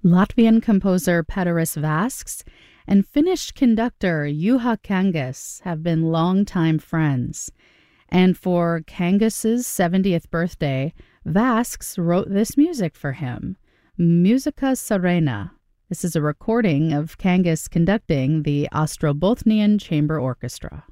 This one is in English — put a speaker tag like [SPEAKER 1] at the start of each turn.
[SPEAKER 1] Latvian composer Pēteris Vasks and Finnish conductor Juha Kangas have been longtime friends. And for Kangas's 70th birthday, Vasks wrote this music for him, Musica Serena. This is a recording of Kangas conducting the Ostrobothnian Chamber Orchestra.